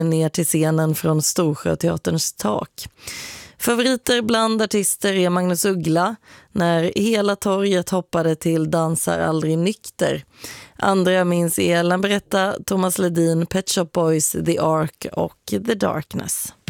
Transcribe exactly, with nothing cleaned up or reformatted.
ner till scenen från Storsjöteaterns tak. Favoriter bland artister är Magnus Uggla, När hela torget hoppade till Dansar aldrig nykter. Andra minns Ellen Berätta, Thomas Ledin, Pet Shop Boys, The Ark och The Darkness.